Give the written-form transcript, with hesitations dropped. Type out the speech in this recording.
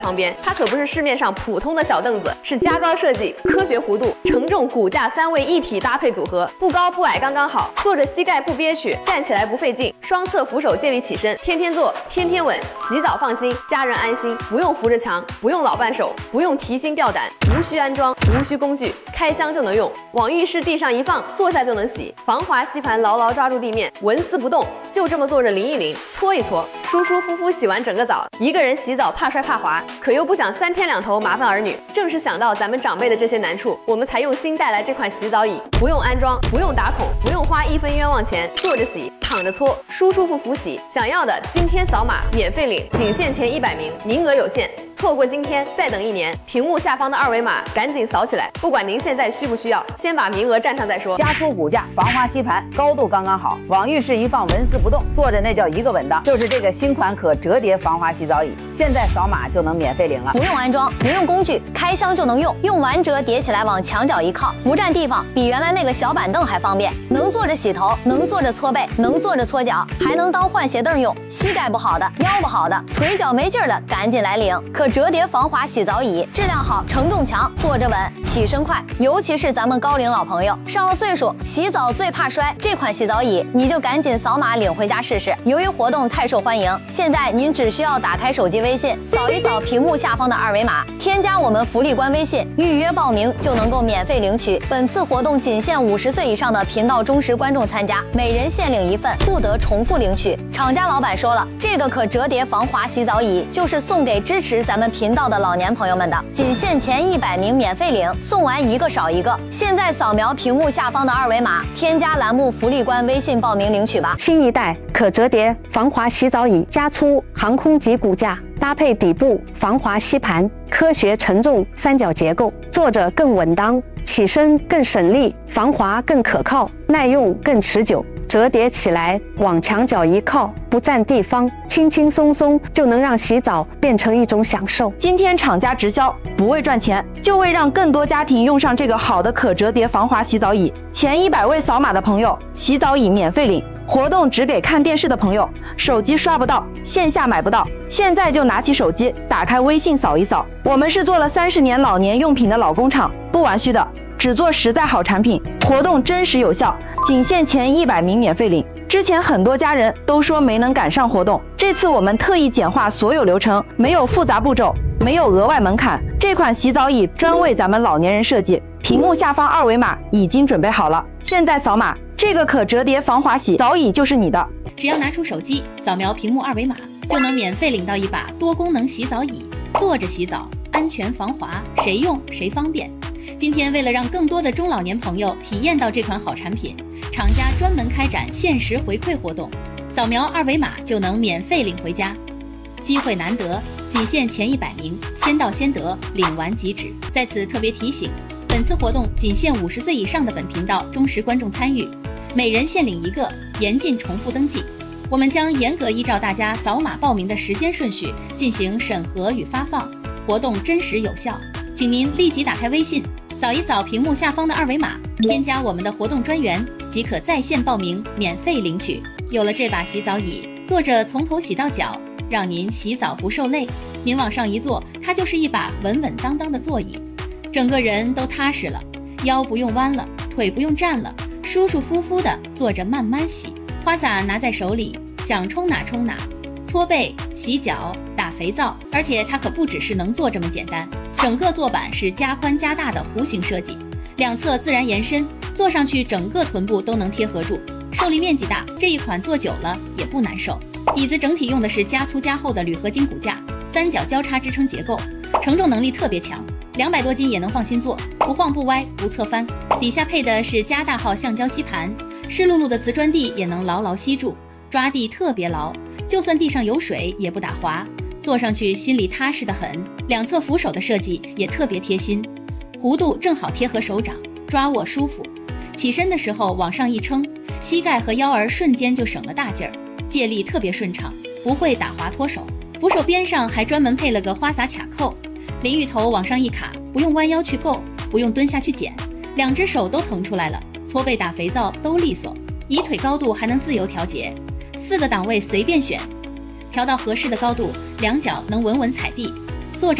旁边，它可不是市面上普通的小凳子，是加高设计、科学弧度、承重骨架3位一体搭配组合，不高不矮刚刚好，坐着膝盖不憋屈，站起来不费劲，双侧扶手借力起身，天天坐，天天稳，洗澡放心，家人安心，不用扶着墙，不用老伴手，不用提心吊胆，无需安装，无需工具，开箱就能用，往浴室地上一放，坐下就能洗，防滑吸盘牢牢抓住地面，纹丝不动，就这么坐着淋一淋，搓一搓，舒舒服服洗完整个澡。一个人洗澡怕摔怕滑，可又不想3天2头麻烦儿女，正是想到咱们长辈的这些难处，我们才用心带来这款洗澡椅，不用安装，不用打孔，不用花1分冤枉钱，坐着洗，躺着搓，舒舒服服洗。想要的今天扫码免费领，仅限前100名，名额有限。错过今天，再等1年。屏幕下方的2维码赶紧扫起来，不管您现在需不需要，先把名额占上再说。 加粗骨架，防滑吸盘，高度刚刚好，往浴室一放，纹丝不动，坐着那叫一个稳当。就是这个新款可折叠防滑洗澡椅，现在扫码就能免费领了。 不用安装，不用工具，开箱就能用，用完折叠起来往墙角一靠，不占地方，比原来那个小板凳还方便。能坐着洗头，能坐着搓背，能坐着搓脚，还能当换鞋凳用。膝盖不好的，腰不好的，腿脚没劲儿的，赶紧来领。可折叠防滑洗澡椅，质量好，承重强，坐着稳，起身快。尤其是咱们高龄老朋友，上了岁数，洗澡最怕摔，这款洗澡椅你就赶紧扫码领回家试试。由于活动太受欢迎，现在您只需要打开手机微信，扫一扫屏幕下方的2维码，添加我们福利官微信，预约报名就能够免费领取。本次活动仅限50岁以上的频道忠实观众参加，每人限领1份，不得重复领取。厂家老板说了，这个可折叠防滑洗澡椅就是送给支持咱们频道的老年朋友们的，仅限前100名免费领，送完一个少一个。现在扫描屏幕下方的2维码，添加栏目福利官微信报名领取吧。 新一代可折叠防滑洗澡椅，加粗航空级骨架，搭配底部防滑吸盘，科学承重3角结构，坐着更稳当，起身更省力，防滑更可靠，耐用更持久。折叠起来往墙角一靠，不占地方，轻轻松松就能让洗澡变成一种享受。 今天厂家直销，不为赚钱，就为让更多家庭用上这个好的可折叠防滑洗澡椅。前100位扫码的朋友，洗澡椅免费领。活动只给看电视的朋友，手机刷不到，线下买不到，现在就拿起手机，打开微信扫一扫。我们是做了30年老年用品的老工厂，不玩虚的，只做实在好产品。活动真实有效，仅限前100名免费领。之前很多家人都说没能赶上活动，这次我们特意简化所有流程，没有复杂步骤，没有额外门槛。这款洗澡椅专为咱们老年人设计，屏幕下方2维码已经准备好了，现在扫码，这个可折叠防滑洗澡椅就是你的。 只要拿出手机扫描屏幕2维码，就能免费领到一把多功能洗澡椅，坐着洗澡，安全防滑，谁用谁方便。今天为了让更多的中老年朋友体验到这款好产品，厂家专门开展限时回馈活动，扫描2维码就能免费领回家。机会难得，仅限前100名，先到先得，领完即止。在此特别提醒，本次活动仅限50岁以上的本频道忠实观众参与，每人限领1个，严禁重复登记。我们将严格依照大家扫码报名的时间顺序进行审核与发放，活动真实有效。请您立即打开微信，扫一扫屏幕下方的2维码，添加我们的活动专员，即可在线报名，免费领取。有了这把洗澡椅，坐着从头洗到脚，让您洗澡不受累。您往上一坐，它就是一把稳稳当当的座椅，整个人都踏实了，腰不用弯了，腿不用站了，舒舒服服的坐着慢慢洗。花洒拿在手里，想冲哪冲哪，搓背、洗脚、打肥皂，而且它可不只是能坐这么简单。整个坐板是加宽加大的弧形设计，两侧自然延伸，坐上去整个臀部都能贴合住，受力面积大，这一款坐久了也不难受。椅子整体用的是加粗加厚的铝合金骨架，3角交叉支撑结构，承重能力特别强，200多斤也能放心坐，不晃不歪不侧翻。底下配的是加大号橡胶吸盘，湿漉漉的瓷砖地也能牢牢吸住，抓地特别牢，就算地上有水也不打滑，坐上去心里踏实得很。两侧扶手的设计也特别贴心，弧度正好贴合手掌，抓握舒服。起身的时候往上一撑，膝盖和腰儿瞬间就省了大劲儿，借力特别顺畅，不会打滑脱手。扶手边上还专门配了个花洒卡扣，淋浴头往上一卡，不用弯腰去够，不用蹲下去捡，2只手都腾出来了，搓背打肥皂都利索。椅腿高度还能自由调节，4个档位随便选，调到合适的高度，2脚能稳稳踩地，